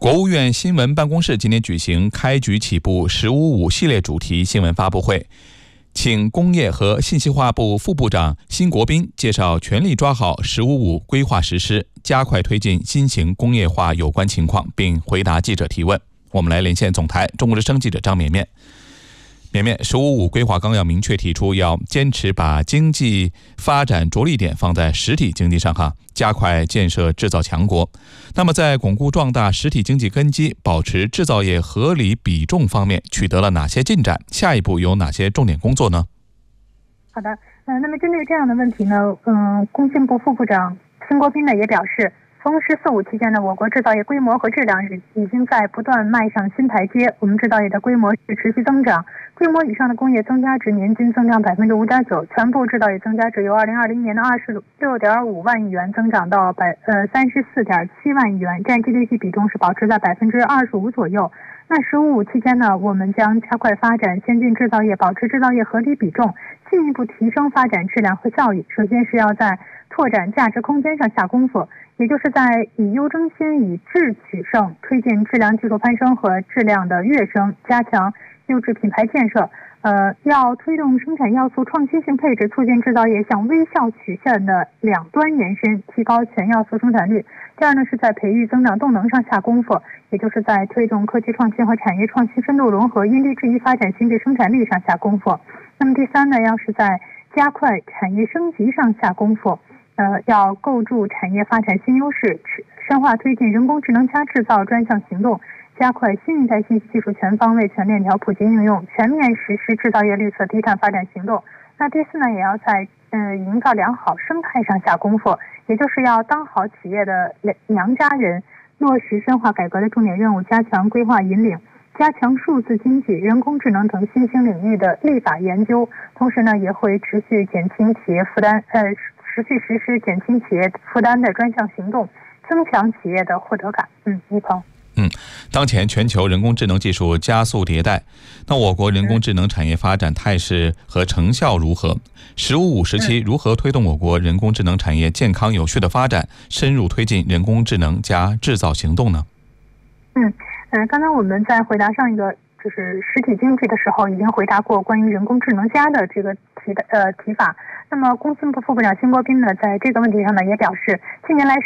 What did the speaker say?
国务院新闻办公室今天举行开局起步“15+5”系列主题新闻发布会，请工业和信息化部副部长辛国斌介绍全力抓好“15+5”规划实施，加快推进新型工业化有关情况，并回答记者提问。我们来连线总台中国之声记者张绵绵。绵绵，“15+5”规划纲要明确提出，要坚持把经济发展着力点放在实体经济上加快建设制造强国。那么在巩固壮大实体经济根基，保持制造业合理比重方面取得了哪些进展？下一步有哪些重点工作呢？ 好的，那么针对这样的问题呢，工信部副部长辛国斌呢也表示，从“14+5”期间呢，我国制造业规模和质量已经在不断迈上新台阶。我们制造业的规模是持续增长，规模以上的工业增加值年均增长5.9%，全部制造业增加值由2020年的26.5万亿元增长到34.7万亿元，占 GDP 比重是保持在25%左右。那“15+5”期间呢，我们将加快发展先进制造业，保持制造业合理比重，进一步提升发展质量和效益。首先是要在拓展价值空间上下功夫，也就是在以优争先、以质取胜，推进质量技术攀升和质量的跃升，加强优质品牌建设。要推动生产要素创新性配置，促进制造业向微笑曲线的两端延伸，提高全要素生产率。第二呢，是在培育增长动能上下功夫，也就是在推动科技创新和产业创新深度融合，因地制宜发展新质生产力上下功夫。那么第三呢，要是在加快产业升级上下功夫，要构筑产业发展新优势，深化推进人工智能加制造专项行动，加快新一代信息技术全方位全链条普及应用，全面实施制造业绿色低碳发展行动。那第四呢，也要在营造良好生态上下功夫，也就是要当好企业的娘家人，落实深化改革的重点任务，加强规划引领，加强数字经济、人工智能等新兴领域的立法研究。同时呢，也会持续减轻企业负担，持续实施减轻企业负担的专项行动，增强企业的获得感。一鹏。 当前全球人工智能技术加速迭代，那我国人工智能产业发展态势和成效如何？“15+5”时期如何推动我国人工智能产业健康有序的发展，深入推进人工智能加制造行动呢？ 刚才我们在回答上一个就是实体经济的时候，已经回答过关于人工智能加的这个提法。那么工信部副部长辛国斌呢，在这个问题上呢，也表示，近年来